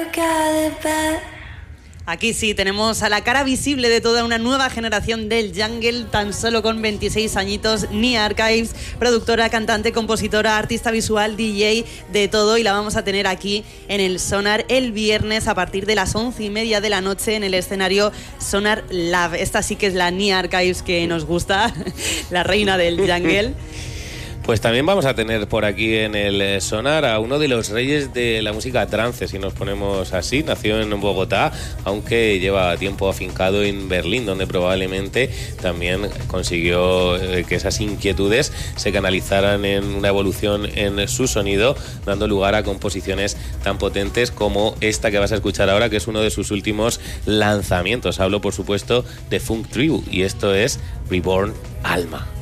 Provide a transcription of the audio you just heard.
Aquí sí, tenemos a la cara visible de toda una nueva generación del jungle, tan solo con 26 añitos, Nia Archives, productora, cantante, compositora, artista visual, DJ, de todo, y la vamos a tener aquí en el Sonar el viernes a partir de las 11:30 de la noche en el escenario Sonar Lab. Esta sí que es la Nia Archives que nos gusta, la reina del jungle. Pues también vamos a tener por aquí en el Sonar a uno de los reyes de la música trance, si nos ponemos así. Nació en Bogotá, aunque lleva tiempo afincado en Berlín, donde probablemente también consiguió que esas inquietudes se canalizaran en una evolución en su sonido, dando lugar a composiciones tan potentes como esta que vas a escuchar ahora, que es uno de sus últimos lanzamientos. Hablo, por supuesto, de Funk Tribu, y esto es Reborn Alma.